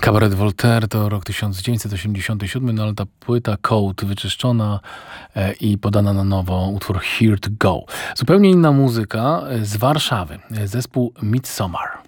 Kabaret Voltaire to rok 1987, no ale ta płyta Code wyczyszczona i podana na nowo, utwór Here to Go. Zupełnie inna muzyka z Warszawy, zespół Midsommar.